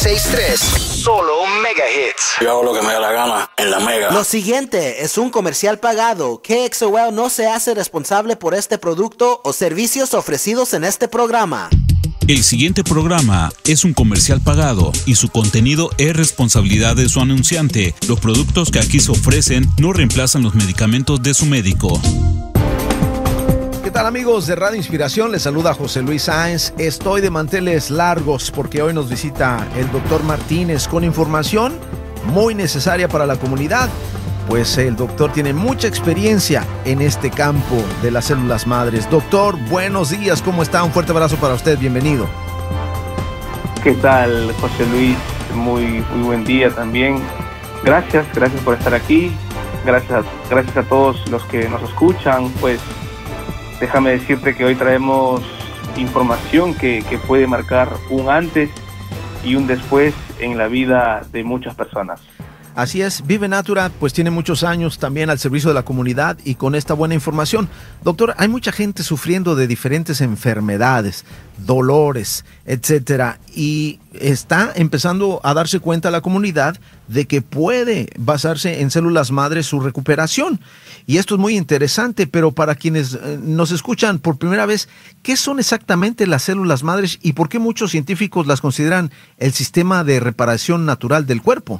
106.3. Solo Mega Hits. Yo hago lo que me da la gana en la Mega. Lo siguiente es un comercial pagado. KXOL no se hace responsable por este producto o servicios ofrecidos en este programa. El siguiente programa es un comercial pagado y su contenido es responsabilidad de su anunciante. Los productos que aquí se ofrecen no reemplazan los medicamentos de su médico. ¿Qué tal, amigos de Radio Inspiración? Les saluda José Luis Sáenz. Estoy de manteles largos porque hoy nos visita el doctor Martínez con información muy necesaria para la comunidad. Pues el doctor tiene mucha experiencia en este campo de las células madres. Doctor, buenos días, ¿cómo está? Un fuerte abrazo para usted, bienvenido. ¿Qué tal, José Luis? Muy buen día también. Gracias por estar aquí. Gracias a todos los que nos escuchan. Pues déjame decirte que hoy traemos información que puede marcar un antes y un después en la vida de muchas personas. Así es, Vive Natura pues tiene muchos años también al servicio de la comunidad y con esta buena información. Doctor, hay mucha gente sufriendo de diferentes enfermedades, dolores, etcétera, y está empezando a darse cuenta la comunidad de que puede basarse en células madres su recuperación. Y esto es muy interesante, pero para quienes nos escuchan por primera vez, ¿qué son exactamente las células madres y por qué muchos científicos las consideran el sistema de reparación natural del cuerpo?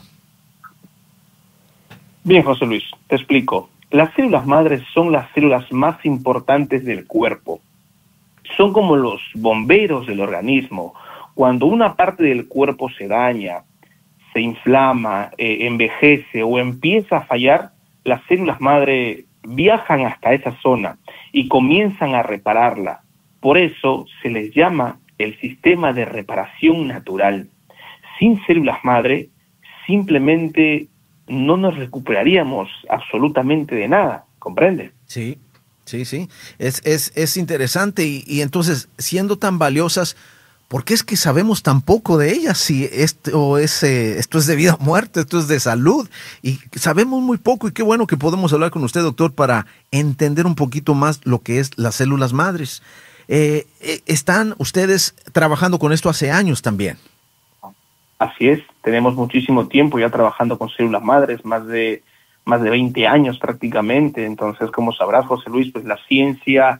Bien, José Luis, te explico. Las células madres son las células más importantes del cuerpo. Son como los bomberos del organismo. Cuando una parte del cuerpo se daña, se inflama, envejece o empieza a fallar, las células madre viajan hasta esa zona y comienzan a repararla. Por eso se les llama el sistema de reparación natural. Sin células madre, simplemente no nos recuperaríamos absolutamente de nada, ¿comprende? Sí. Es interesante y entonces, siendo tan valiosas, ¿por qué es que sabemos tan poco de ellas? Si esto es de vida o muerte, esto es de salud, y sabemos muy poco, y qué bueno que podemos hablar con usted, doctor, para entender un poquito más lo que es las células madres. Están ustedes trabajando con esto hace años también. Así es, tenemos muchísimo tiempo ya trabajando con células madres, más de 20 años prácticamente. Entonces, como sabrás, José Luis, pues la ciencia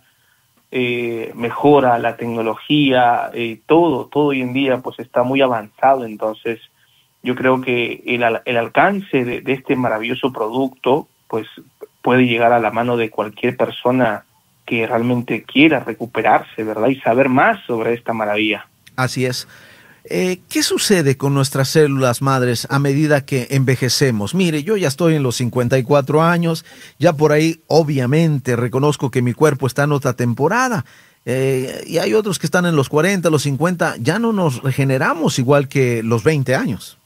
mejora, la tecnología, todo hoy en día pues está muy avanzado. Entonces, yo creo que el alcance de este maravilloso producto pues puede llegar a la mano de cualquier persona que realmente quiera recuperarse, ¿verdad? Y saber más sobre esta maravilla. Así es. ¿Qué sucede con nuestras células madres a medida que envejecemos? Mire, yo ya estoy en los 54 años, ya por ahí obviamente reconozco que mi cuerpo está en otra temporada, y hay otros que están en los 40, los 50, ya no nos regeneramos igual que los 20 años.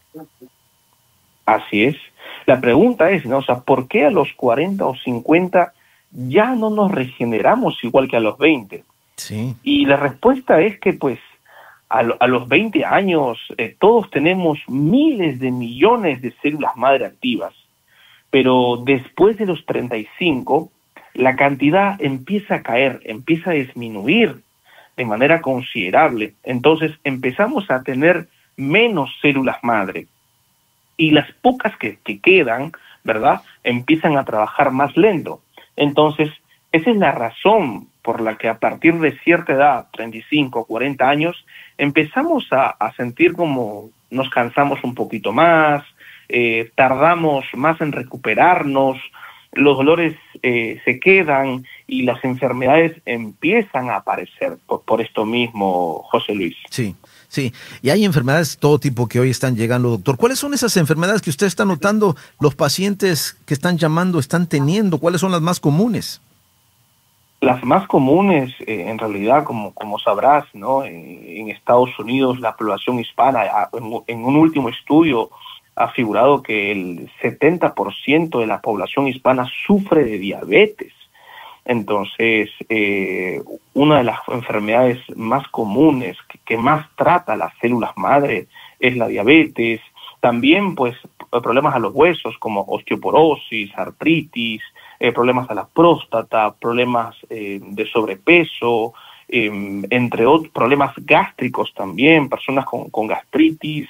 Así es. La pregunta es, ¿no? O sea, ¿por qué a los 40 o 50 ya no nos regeneramos igual que a los 20? Sí. Y la respuesta es que pues a los 20 años todos tenemos miles de millones de células madre activas, pero después de los 35 la cantidad empieza a caer, empieza a disminuir de manera considerable. Entonces empezamos a tener menos células madre y las pocas que quedan, ¿verdad?, empiezan a trabajar más lento. Entonces esa es la razón por la que a partir de cierta edad, 35, 40 años, empezamos a sentir como nos cansamos un poquito más, tardamos más en recuperarnos, los dolores se quedan y las enfermedades empiezan a aparecer por esto mismo, José Luis. Sí, y hay enfermedades de todo tipo que hoy están llegando, doctor. ¿Cuáles son esas enfermedades que usted está notando los pacientes que están llamando, están teniendo? ¿Cuáles son las más comunes? Las más comunes, en realidad, como sabrás, ¿no? En Estados Unidos, la población hispana, en un último estudio, ha figurado que el 70% de la población hispana sufre de diabetes. Entonces, una de las enfermedades más comunes que más trata las células madre es la diabetes. También, pues, problemas a los huesos como osteoporosis, artritis, problemas a la próstata, problemas de sobrepeso, entre otros problemas gástricos también, personas con gastritis,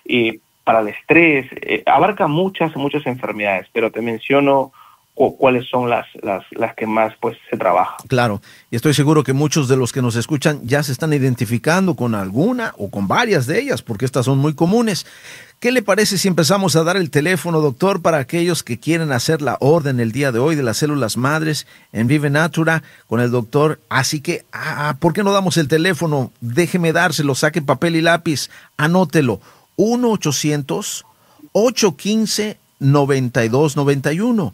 para el estrés, abarca muchas enfermedades, pero te menciono cuáles son las que más pues se trabajan. Claro, y estoy seguro que muchos de los que nos escuchan ya se están identificando con alguna o con varias de ellas, porque estas son muy comunes. ¿Qué le parece si empezamos a dar el teléfono, doctor, para aquellos que quieren hacer la orden el día de hoy de las células madres en Vive Natura con el doctor? Así que, ¿por qué no damos el teléfono? Déjeme dárselo, saque papel y lápiz, anótelo. 1-800-815-9291.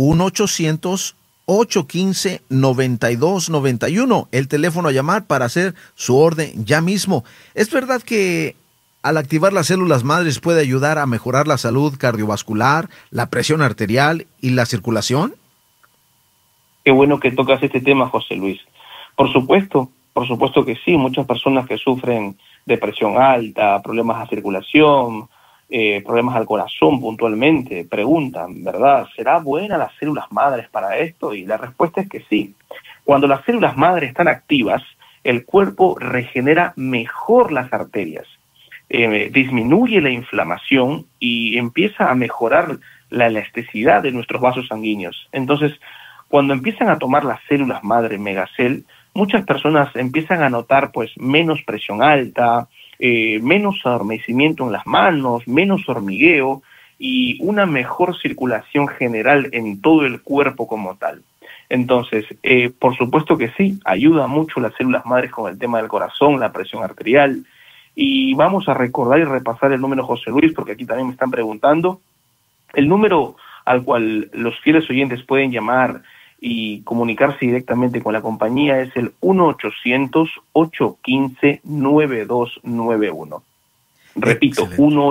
1-800-815-9291. El teléfono a llamar para hacer su orden ya mismo. ¿Es verdad que al activar las células madres puede ayudar a mejorar la salud cardiovascular, la presión arterial y la circulación? Qué bueno que tocas este tema, José Luis. Por supuesto que sí. Muchas personas que sufren de presión alta, problemas de circulación, problemas al corazón puntualmente, preguntan, ¿verdad? ¿Será buena las células madres para esto? Y la respuesta es que sí. Cuando las células madres están activas, el cuerpo regenera mejor las arterias, disminuye la inflamación y empieza a mejorar la elasticidad de nuestros vasos sanguíneos. Entonces, cuando empiezan a tomar las células madre Megacel, muchas personas empiezan a notar pues menos presión alta, menos adormecimiento en las manos, menos hormigueo y una mejor circulación general en todo el cuerpo como tal. Entonces, por supuesto que sí, ayuda mucho las células madres con el tema del corazón, la presión arterial. Y vamos a recordar y repasar el número, José Luis, porque aquí también me están preguntando. El número al cual los fieles oyentes pueden llamar y comunicarse directamente con la compañía es el 1-800-815-9291. Repito,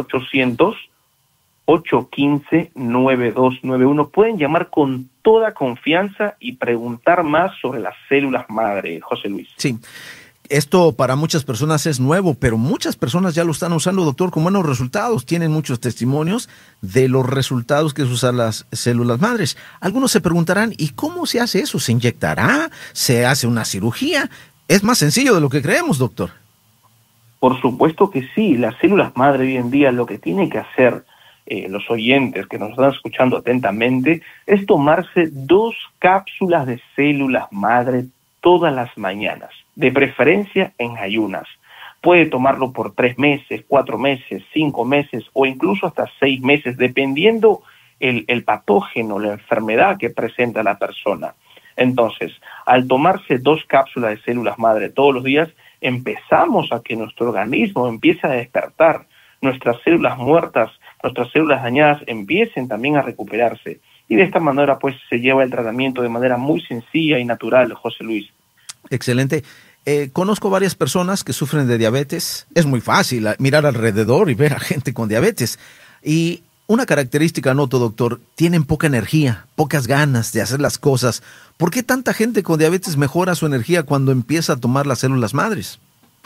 1-800-815-9291. Pueden llamar con toda confianza y preguntar más sobre las células madre, José Luis. Sí. Esto para muchas personas es nuevo, pero muchas personas ya lo están usando, doctor, con buenos resultados. Tienen muchos testimonios de los resultados que usan las células madres. Algunos se preguntarán, ¿y cómo se hace eso? ¿Se inyectará? ¿Se hace una cirugía? Es más sencillo de lo que creemos, doctor. Por supuesto que sí. Las células madre hoy en día lo que tienen que hacer los oyentes que nos están escuchando atentamente es tomarse 2 cápsulas de células madre todas las mañanas, de preferencia en ayunas. Puede tomarlo por 3 meses, 4 meses, 5 meses o incluso hasta 6 meses, dependiendo el patógeno, la enfermedad que presenta la persona. Entonces, al tomarse 2 cápsulas de células madre todos los días, empezamos a que nuestro organismo empiece a despertar, nuestras células muertas, nuestras células dañadas empiecen también a recuperarse. Y de esta manera, pues, se lleva el tratamiento de manera muy sencilla y natural, José Luis. Excelente. Conozco varias personas que sufren de diabetes. Es muy fácil mirar alrededor y ver a gente con diabetes. Y una característica noto, doctor, tienen poca energía, pocas ganas de hacer las cosas. ¿Por qué tanta gente con diabetes mejora su energía cuando empieza a tomar las células madres?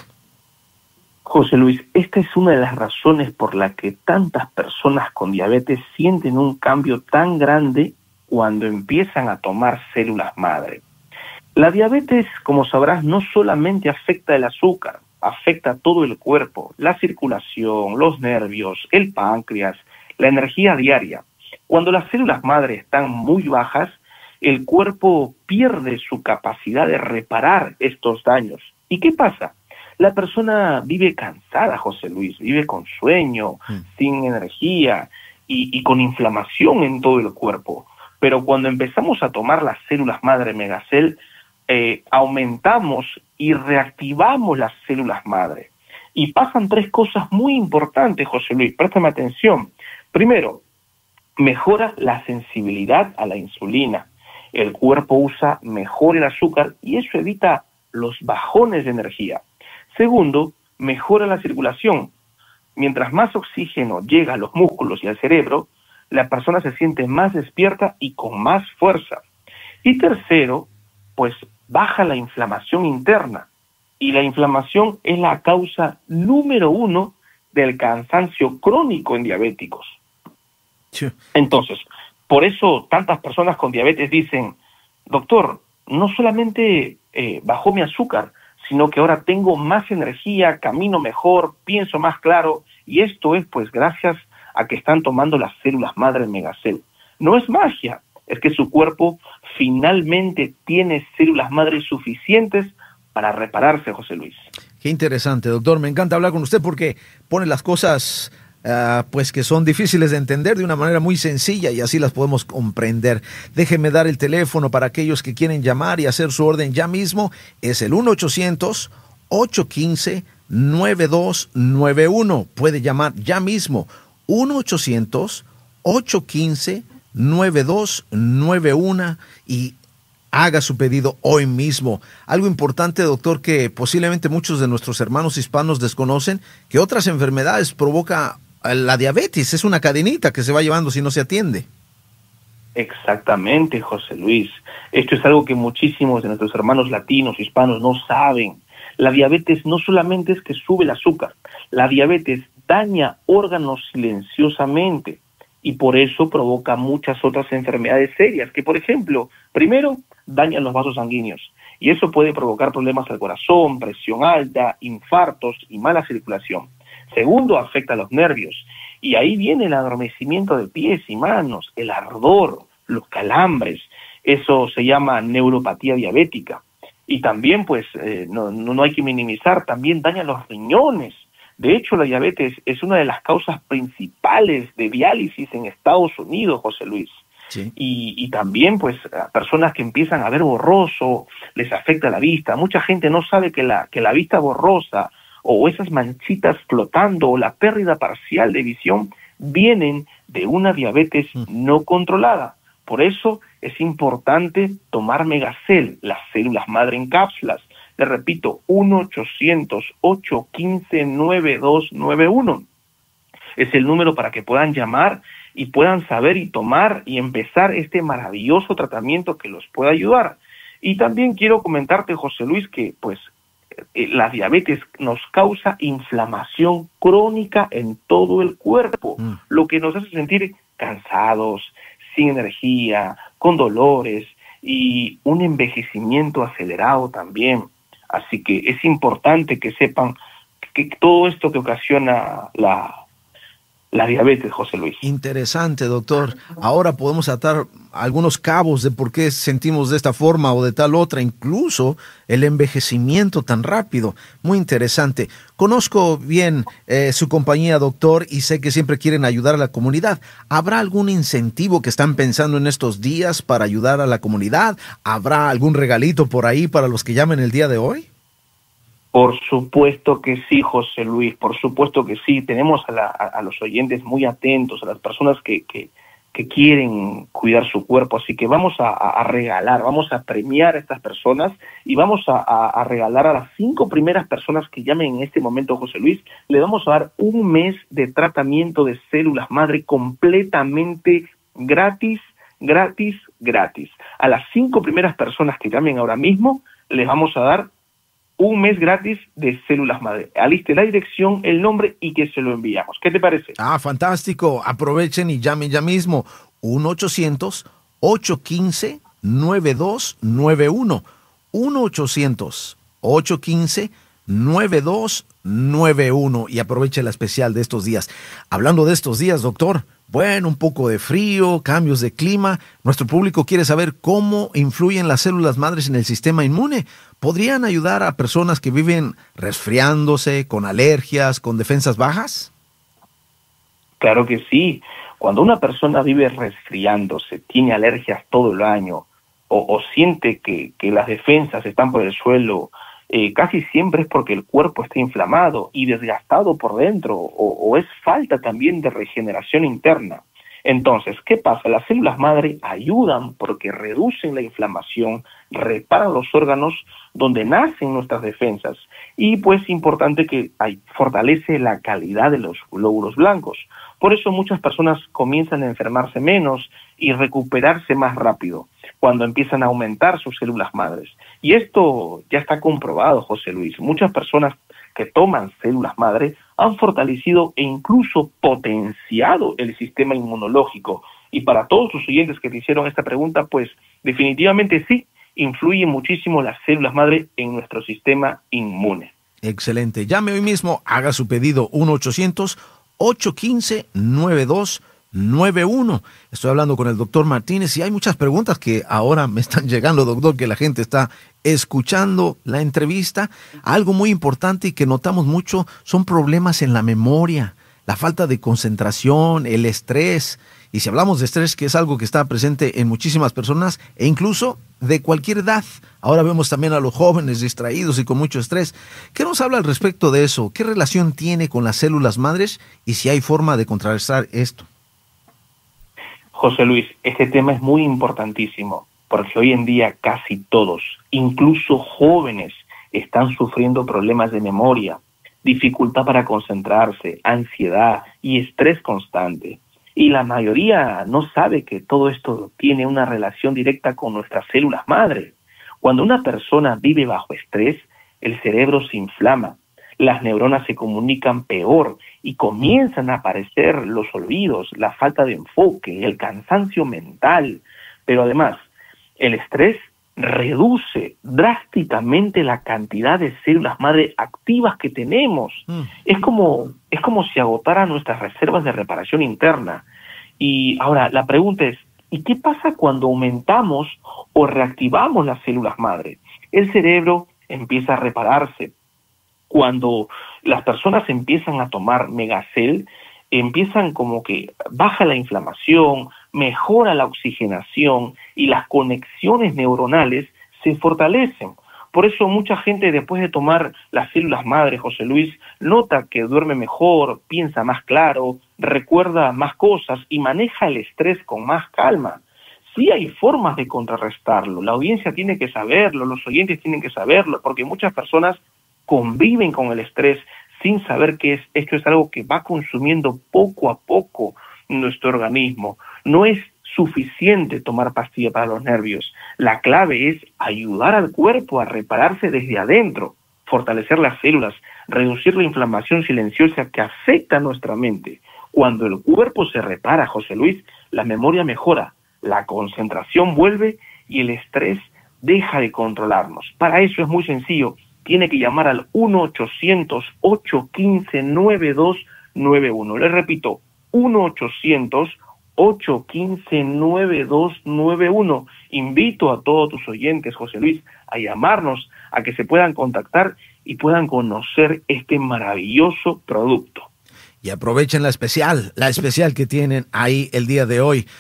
José Luis, esta es una de las razones por la que tantas personas con diabetes sienten un cambio tan grande cuando empiezan a tomar células madre. La diabetes, como sabrás, no solamente afecta el azúcar, afecta todo el cuerpo, la circulación, los nervios, el páncreas, la energía diaria. Cuando las células madre están muy bajas, el cuerpo pierde su capacidad de reparar estos daños. ¿Y qué pasa? La persona vive cansada, José Luis, vive con sueño, sin energía y con inflamación en todo el cuerpo. Pero cuando empezamos a tomar las células madre Megacel, aumentamos y reactivamos las células madre. Y pasan 3 cosas muy importantes, José Luis, préstame atención. Primero, mejora la sensibilidad a la insulina. El cuerpo usa mejor el azúcar y eso evita los bajones de energía. Segundo, mejora la circulación. Mientras más oxígeno llega a los músculos y al cerebro, la persona se siente más despierta y con más fuerza. Y tercero, pues baja la inflamación interna. Y la inflamación es la causa número 1 del cansancio crónico en diabéticos. Sí. Entonces, por eso tantas personas con diabetes dicen, doctor, no solamente bajó mi azúcar, sino que ahora tengo más energía, camino mejor, pienso más claro Y esto es pues gracias a que están tomando las células madre Megacel. No es magia, es que su cuerpo finalmente tiene células madre suficientes para repararse, José Luis. Qué interesante, doctor. Me encanta hablar con usted porque pone las cosas pues que son difíciles de entender de una manera muy sencilla y así las podemos comprender. Déjeme dar el teléfono para aquellos que quieren llamar y hacer su orden ya mismo. Es el 1-800-815-9291. Puede llamar ya mismo. 1-800-815-9291 y haga su pedido hoy mismo. Algo importante, doctor, que posiblemente muchos de nuestros hermanos hispanos desconocen, que otras enfermedades provoca la diabetes. Es una cadenita que se va llevando si no se atiende. Exactamente, José Luis. Esto es algo que muchísimos de nuestros hermanos latinos, hispanos, no saben. La diabetes no solamente es que sube el azúcar, la diabetes daña órganos silenciosamente y por eso provoca muchas otras enfermedades serias, que por ejemplo, primero, dañan los vasos sanguíneos y eso puede provocar problemas al corazón, presión alta, infartos y mala circulación. Segundo, afecta a los nervios y ahí viene el adormecimiento de pies y manos, el ardor, los calambres. Eso se llama neuropatía diabética. Y también, pues, no hay que minimizar, también daña los riñones. De hecho, la diabetes es una de las causas principales de diálisis en Estados Unidos, José Luis. Sí. Y también, pues, a personas que empiezan a ver borroso, les afecta la vista. Mucha gente no sabe que la vista borrosa o esas manchitas flotando o la pérdida parcial de visión vienen de una diabetes no controlada. Por eso es importante tomar Megacel, las células madre en cápsulas. Le repito, 1-800-815-9291. Es el número para que puedan llamar y puedan saber y tomar y empezar este maravilloso tratamiento que los puede ayudar. Y también quiero comentarte, José Luis, que pues la diabetes nos causa inflamación crónica en todo el cuerpo, lo que nos hace sentir cansados, sin energía, con dolores y un envejecimiento acelerado también. Así que es importante que sepan que todo esto que ocasiona la diabetes, José Luis. Interesante, doctor. Ahora podemos atar algunos cabos de por qué sentimos de esta forma o de tal otra, incluso el envejecimiento tan rápido. Muy interesante. Conozco bien su compañía, doctor, y sé que siempre quieren ayudar a la comunidad. ¿Habrá algún incentivo que están pensando en estos días para ayudar a la comunidad? ¿Habrá algún regalito por ahí para los que llamen el día de hoy? Por supuesto que sí, José Luis, por supuesto que sí. Tenemos a los oyentes muy atentos, a las personas que quieren cuidar su cuerpo, así que vamos a regalar, vamos a premiar a estas personas y vamos a regalar a las 5 primeras personas que llamen en este momento, José Luis, le vamos a dar un mes de tratamiento de células madre completamente gratis. A las 5 primeras personas que llamen ahora mismo, les vamos a dar un mes gratis de células madre. Aliste la dirección, el nombre y que se lo enviamos. ¿Qué te parece? Fantástico. Aprovechen y llamen ya mismo. 1-800-815-9291. 1-800-815-9291. Y aproveche la especial de estos días. Hablando de estos días, doctor, bueno, un poco de frío, cambios de clima. Nuestro público quiere saber cómo influyen las células madres en el sistema inmune. ¿Podrían ayudar a personas que viven resfriándose, con alergias, con defensas bajas? Claro que sí. Cuando una persona vive resfriándose, tiene alergias todo el año o siente que las defensas están por el suelo, casi siempre es porque el cuerpo está inflamado y desgastado por dentro o es falta también de regeneración interna. Entonces, ¿qué pasa? Las células madre ayudan porque reducen la inflamación, reparan los órganos donde nacen nuestras defensas y pues importante que fortalece la calidad de los glóbulos blancos. Por eso muchas personas comienzan a enfermarse menos y recuperarse más rápido cuando empiezan a aumentar sus células madres. Y esto ya está comprobado, José Luis. Muchas personas que toman células madre han fortalecido e incluso potenciado el sistema inmunológico. Y para todos los oyentes que te hicieron esta pregunta, pues definitivamente sí, influyen muchísimo las células madre en nuestro sistema inmune. Excelente. Llame hoy mismo, haga su pedido 1-800-815-9291. Estoy hablando con el doctor Martínez y hay muchas preguntas que ahora me están llegando, doctor, que la gente está escuchando la entrevista. Algo muy importante y que notamos mucho son problemas en la memoria, la falta de concentración, el estrés. Y si hablamos de estrés, que es algo que está presente en muchísimas personas e incluso de cualquier edad. Ahora vemos también a los jóvenes distraídos y con mucho estrés. ¿Qué nos habla al respecto de eso? ¿Qué relación tiene con las células madres y si hay forma de contrarrestar esto? José Luis, este tema es muy importantísimo porque hoy en día casi todos, incluso jóvenes, están sufriendo problemas de memoria, dificultad para concentrarse, ansiedad y estrés constante. Y la mayoría no sabe que todo esto tiene una relación directa con nuestras células madre. Cuando una persona vive bajo estrés, el cerebro se inflama, las neuronas se comunican peor y comienzan a aparecer los olvidos, la falta de enfoque, el cansancio mental. Pero además, el estrés reduce drásticamente la cantidad de células madre activas que tenemos. Es como si agotara nuestras reservas de reparación interna. Y ahora la pregunta es, ¿y qué pasa cuando aumentamos o reactivamos las células madre? El cerebro empieza a repararse. Cuando las personas empiezan a tomar Megacel, empiezan como que baja la inflamación, mejora la oxigenación y las conexiones neuronales se fortalecen. Por eso mucha gente después de tomar las células madre, José Luis, nota que duerme mejor, piensa más claro, recuerda más cosas y maneja el estrés con más calma. Sí hay formas de contrarrestarlo, la audiencia tiene que saberlo, los oyentes tienen que saberlo, porque muchas personas conviven con el estrés sin saber que esto es algo que va consumiendo poco a poco nuestro organismo. No es suficiente tomar pastilla para los nervios. La clave es ayudar al cuerpo a repararse desde adentro, fortalecer las células, reducir la inflamación silenciosa que afecta a nuestra mente. Cuando el cuerpo se repara, José Luis, la memoria mejora, la concentración vuelve y el estrés deja de controlarnos. Para eso es muy sencillo. Tiene que llamar al 1-800-815-9291. Les repito, 1-800-815-9291. Invito a todos tus oyentes, José Luis, a llamarnos, a que se puedan contactar y puedan conocer este maravilloso producto. Y aprovechen la especial que tienen ahí el día de hoy.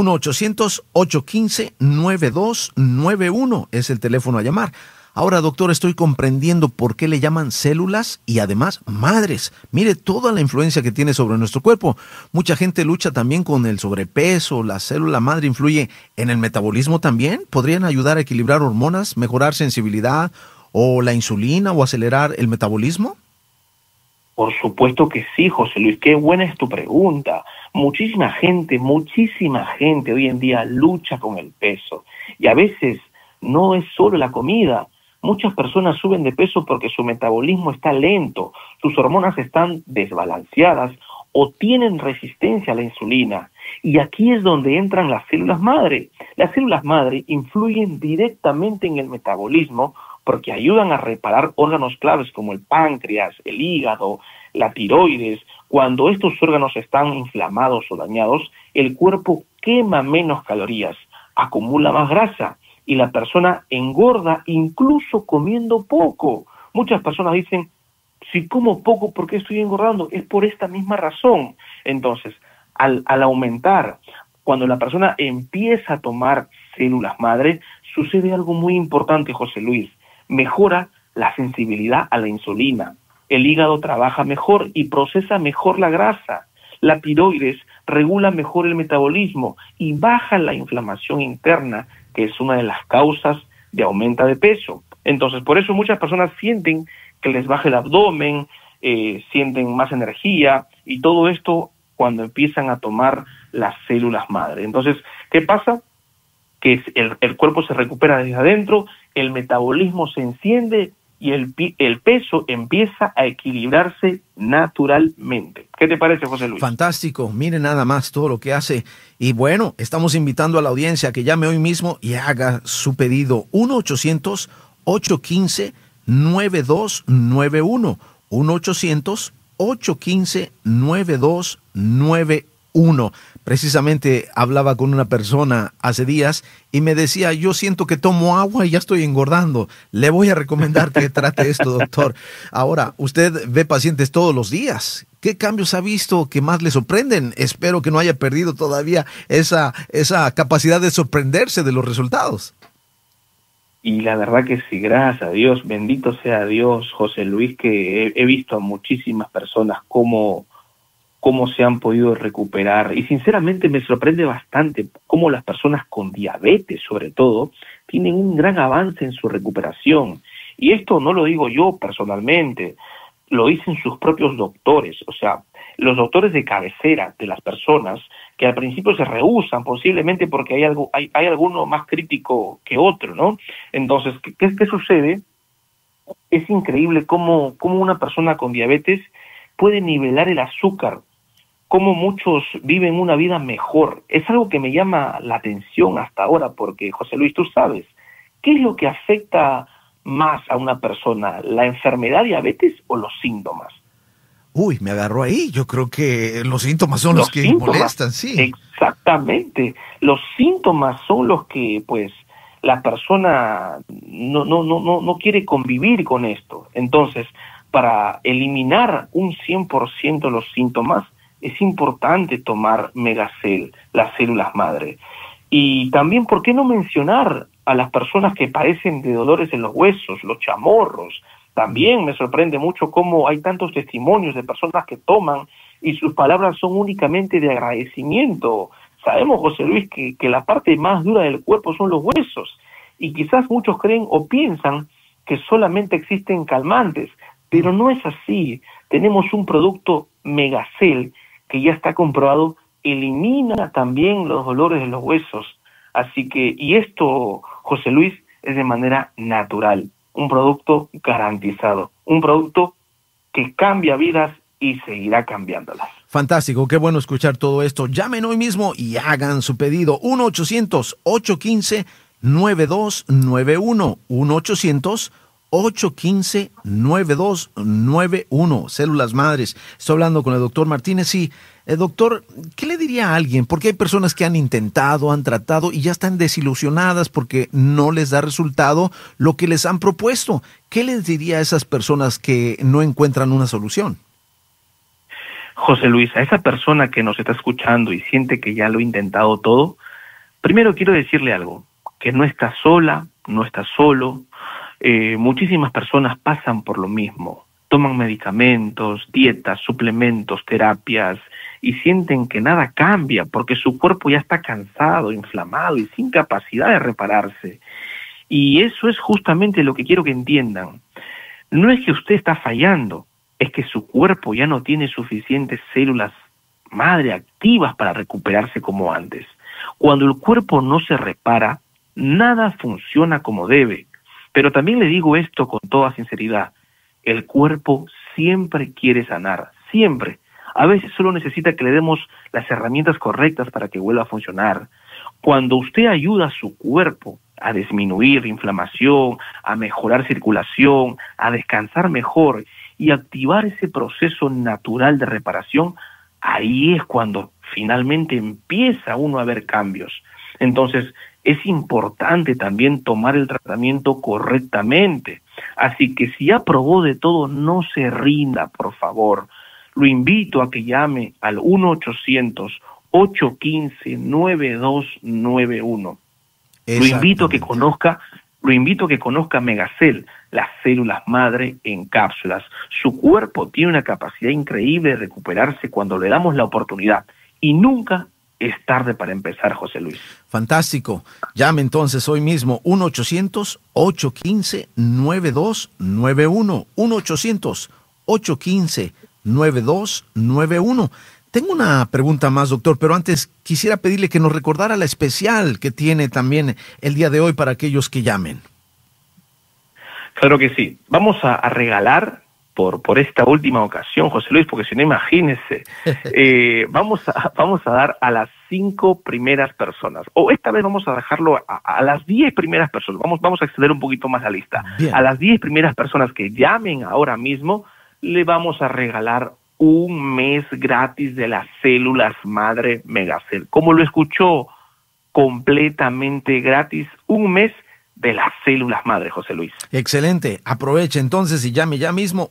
1-800-815-9291 es el teléfono a llamar. Ahora, doctor, estoy comprendiendo por qué le llaman células y además madres. Mire toda la influencia que tiene sobre nuestro cuerpo. Mucha gente lucha también con el sobrepeso. ¿La célula madre influye en el metabolismo también? ¿Podrían ayudar a equilibrar hormonas, mejorar sensibilidad o la insulina o acelerar el metabolismo? Por supuesto que sí, José Luis. Qué buena es tu pregunta. Muchísima gente hoy en día lucha con el peso. Y a veces no es solo la comida. Muchas personas suben de peso porque su metabolismo está lento, sus hormonas están desbalanceadas o tienen resistencia a la insulina. Y aquí es donde entran las células madre. Las células madre influyen directamente en el metabolismo porque ayudan a reparar órganos claves como el páncreas, el hígado, la tiroides. Cuando estos órganos están inflamados o dañados, el cuerpo quema menos calorías, acumula más grasa y la persona engorda incluso comiendo poco. Muchas personas dicen, si como poco, ¿por qué estoy engordando? Es por esta misma razón. Entonces, al aumentar, cuando la persona empieza a tomar células madre, sucede algo muy importante, José Luis. Mejora la sensibilidad a la insulina. El hígado trabaja mejor y procesa mejor la grasa. La tiroides regula mejor el metabolismo y baja la inflamación interna, que es una de las causas de aumento de peso. Entonces, por eso muchas personas sienten que les baja el abdomen, sienten más energía, y todo esto cuando empiezan a tomar las células madre. Entonces, ¿qué pasa? Que el cuerpo se recupera desde adentro, el metabolismo se enciende y el peso empieza a equilibrarse naturalmente. ¿Qué te parece, José Luis? Fantástico, mire nada más todo lo que hace. Y bueno, estamos invitando a la audiencia a que llame hoy mismo y haga su pedido. 1-800-815-9291. 815-9291. Precisamente hablaba con una persona hace días y me decía, yo siento que tomo agua y ya estoy engordando. Le voy a recomendar que trate esto, doctor. Ahora, usted ve pacientes todos los días. ¿Qué cambios ha visto que más le sorprenden? Espero que no haya perdido todavía esa capacidad de sorprenderse de los resultados. Y la verdad que sí, gracias a Dios, bendito sea Dios, José Luis, que he visto a muchísimas personas cómo se han podido recuperar. Y sinceramente me sorprende bastante cómo las personas con diabetes, sobre todo, tienen un gran avance en su recuperación. Y esto no lo digo yo personalmente, lo dicen sus propios doctores, o sea, los doctores de cabecera de las personas que al principio se rehúsan, posiblemente porque hay alguno más crítico que otro, ¿no? Entonces, ¿qué sucede? Es increíble cómo una persona con diabetes puede nivelar el azúcar, cómo muchos viven una vida mejor. Es algo que me llama la atención hasta ahora, porque, José Luis, tú sabes, ¿qué es lo que afecta más a una persona, la enfermedad diabetes o los síntomas? Uy, me agarró ahí. Yo creo que los síntomas son los que molestan, sí. Exactamente. Los síntomas son los que, pues, la persona no quiere convivir con esto. Entonces, para eliminar un 100% los síntomas, es importante tomar Megacel, las células madre. Y también, ¿por qué no mencionar a las personas que padecen de dolores en los huesos, los chamorros? También me sorprende mucho cómo hay tantos testimonios de personas que toman y sus palabras son únicamente de agradecimiento. Sabemos, José Luis, que la parte más dura del cuerpo son los huesos. Y quizás muchos creen o piensan que solamente existen calmantes, pero no es así. Tenemos un producto Megacel que ya está comprobado, elimina también los dolores de los huesos. Así que, y esto, José Luis, es de manera natural. Un producto garantizado, un producto que cambia vidas y seguirá cambiándolas. Fantástico, qué bueno escuchar todo esto. Llamen hoy mismo y hagan su pedido. 1-800-815-9291. 1-800-815-9291. Células madres. Estoy hablando con el doctor Martínez y, doctor, ¿qué le diría a alguien? Porque hay personas que han intentado, han tratado y ya están desilusionadas porque no les da resultado lo que les han propuesto. ¿Qué les diría a esas personas que no encuentran una solución? José Luis, a esa persona que nos está escuchando y siente que ya lo ha intentado todo, primero quiero decirle algo, que no está sola, no está solo. Muchísimas personas pasan por lo mismo, toman medicamentos, dietas, suplementos, terapias y sienten que nada cambia porque su cuerpo ya está cansado, inflamado y sin capacidad de repararse. Y eso es justamente lo que quiero que entiendan. No es que usted está fallando, es que su cuerpo ya no tiene suficientes células madre activas para recuperarse como antes. Cuando el cuerpo no se repara, nada funciona como debe. Pero también le digo esto con toda sinceridad, el cuerpo siempre quiere sanar, siempre. A veces solo necesita que le demos las herramientas correctas para que vuelva a funcionar. Cuando usted ayuda a su cuerpo a disminuir la inflamación, a mejorar circulación, a descansar mejor y activar ese proceso natural de reparación, ahí es cuando finalmente empieza uno a ver cambios. Entonces, es importante también tomar el tratamiento correctamente. Así que si ya probó de todo, no se rinda, por favor. Lo invito a que llame al 1-800-815-9291. Lo invito a que conozca Megacel, las células madre en cápsulas. Su cuerpo tiene una capacidad increíble de recuperarse cuando le damos la oportunidad. Y nunca es tarde para empezar, José Luis. Fantástico. Llame entonces hoy mismo 1-800-815-9291. 1-800-815-9291. Tengo una pregunta más, doctor, pero antes quisiera pedirle que nos recordara la especial que tiene también el día de hoy para aquellos que llamen. Claro que sí. Vamos a regalar por esta última ocasión, José Luis, porque si no, imagínese, vamos a dar a las 5 primeras personas, o esta vez vamos a dejarlo a las 10 primeras personas, vamos a extender un poquito más la lista. Bien. A las 10 primeras personas que llamen ahora mismo, le vamos a regalar un mes gratis de las células madre Megacel. Como lo escuchó, completamente gratis, un mes de las células madre, José Luis. Excelente. Aproveche entonces y llame ya mismo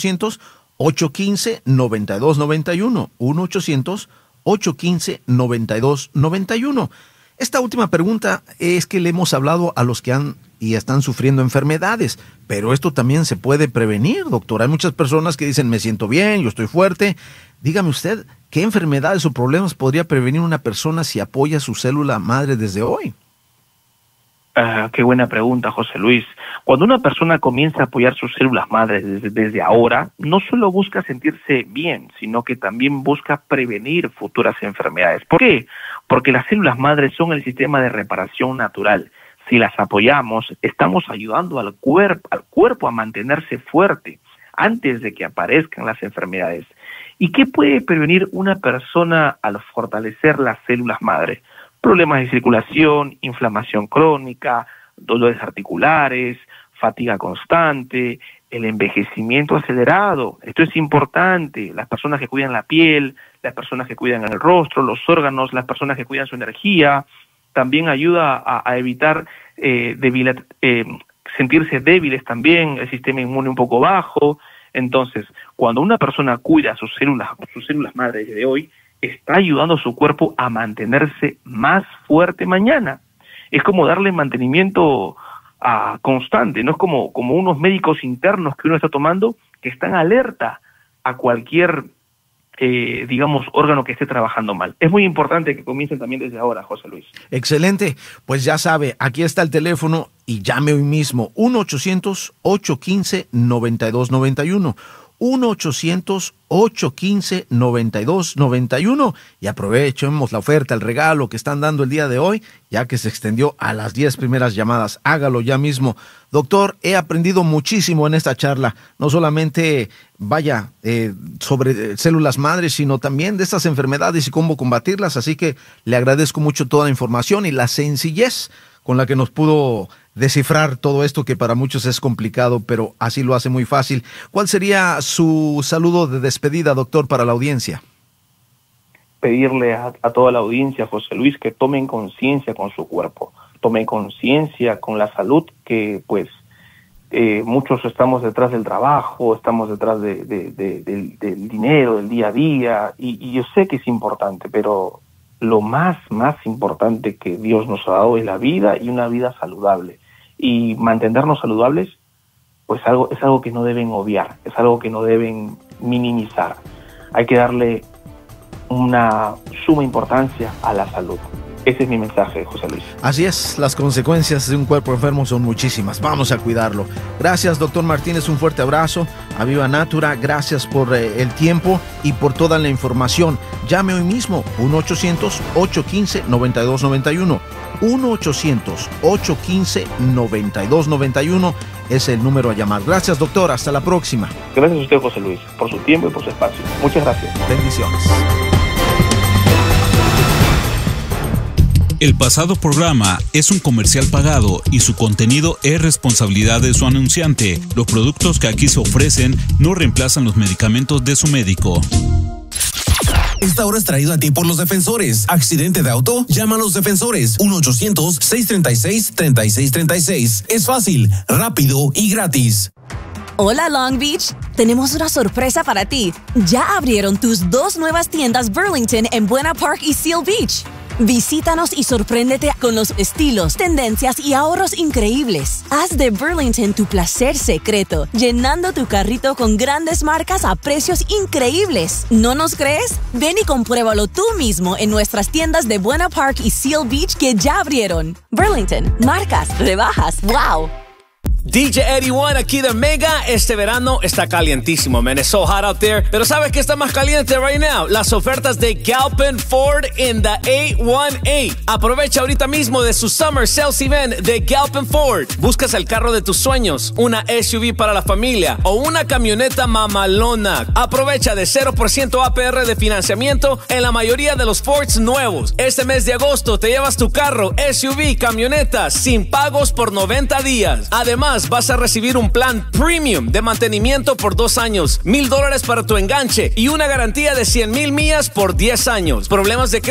1-800-815-9291. 1-800-815-9291. Esta última pregunta es que le hemos hablado a los que han y están sufriendo enfermedades, pero esto también se puede prevenir, doctor. Hay muchas personas que dicen, me siento bien, yo estoy fuerte. Dígame usted, ¿qué enfermedades o problemas podría prevenir una persona si apoya su célula madre desde hoy? Qué buena pregunta, José Luis. Cuando una persona comienza a apoyar sus células madres desde ahora, no solo busca sentirse bien, sino que también busca prevenir futuras enfermedades. ¿Por qué? Porque las células madres son el sistema de reparación natural. Si las apoyamos, estamos ayudando al cuerpo a mantenerse fuerte antes de que aparezcan las enfermedades. ¿Y qué puede prevenir una persona al fortalecer las células madre? Problemas de circulación, inflamación crónica, dolores articulares, fatiga constante, el envejecimiento acelerado. Esto es importante. Las personas que cuidan la piel, las personas que cuidan el rostro, los órganos, las personas que cuidan su energía. También ayuda a evitar sentirse débiles también, el sistema inmune un poco bajo. Entonces, cuando una persona cuida sus células madre de hoy, está ayudando a su cuerpo a mantenerse más fuerte mañana. Es como darle mantenimiento constante, no es como unos médicos internos que uno está tomando que están alerta a cualquier, órgano que esté trabajando mal. Es muy importante que comiencen también desde ahora, José Luis. Excelente. Pues ya sabe, aquí está el teléfono y llame hoy mismo. 1-800-815-9291. 1-800-815-9291 y aprovechemos la oferta, el regalo que están dando el día de hoy, ya que se extendió a las 10 primeras llamadas. Hágalo ya mismo. Doctor, he aprendido muchísimo en esta charla, no solamente sobre células madres, sino también de estas enfermedades y cómo combatirlas, así que le agradezco mucho toda la información y la sencillez con la que nos pudo descifrar todo esto que para muchos es complicado, pero así lo hace muy fácil. ¿Cuál sería su saludo de despedida, doctor, para la audiencia? Pedirle a toda la audiencia, José Luis, que tomen conciencia con su cuerpo, tomen conciencia con la salud, que pues muchos estamos detrás del trabajo, estamos detrás del dinero, del día a día, y yo sé que es importante, pero lo más importante que Dios nos ha dado es la vida y una vida saludable. Y mantenernos saludables, pues es algo que no deben obviar, es algo que no deben minimizar. Hay que darle una suma importancia a la salud. Ese es mi mensaje, José Luis. Así es, las consecuencias de un cuerpo enfermo son muchísimas. Vamos a cuidarlo. Gracias, doctor Martínez, un fuerte abrazo. A Viva Natura, gracias por el tiempo y por toda la información. Llame hoy mismo, 1-800-815-9291. 1-800-815-9291 es el número a llamar. Gracias, doctor. Hasta la próxima. Gracias a usted, José Luis, por su tiempo y por su espacio. Muchas gracias. Bendiciones. El pasado programa es un comercial pagado y su contenido es responsabilidad de su anunciante. Los productos que aquí se ofrecen no reemplazan los medicamentos de su médico. Esta hora es traído a ti por los defensores. ¿Accidente de auto? Llama a los defensores. 1-800-636-3636. Es fácil, rápido y gratis. Hola Long Beach, tenemos una sorpresa para ti. Ya abrieron tus 2 nuevas tiendas Burlington en Buena Park y Seal Beach. Visítanos y sorpréndete con los estilos, tendencias y ahorros increíbles. Haz de Burlington tu placer secreto, llenando tu carrito con grandes marcas a precios increíbles. ¿No nos crees? Ven y compruébalo tú mismo en nuestras tiendas de Buena Park y Seal Beach que ya abrieron. Burlington, marcas, rebajas, wow. DJ 81 aquí de Mega. Este verano está calientísimo, man. It's so hot out there. Pero ¿sabes qué está más caliente right now? Las ofertas de Galpin Ford in the 818. Aprovecha ahorita mismo de su Summer Sales Event de Galpin Ford. ¿Buscas el carro de tus sueños? ¿Una SUV para la familia? ¿O una camioneta mamalona? Aprovecha de 0% APR de financiamiento en la mayoría de los Fords nuevos. Este mes de agosto te llevas tu carro, SUV, camioneta sin pagos por 90 días. Además, Además, vas a recibir un plan premium de mantenimiento por 2 años, $1,000 para tu enganche y una garantía de 100,000 millas por 10 años. ¿Problemas de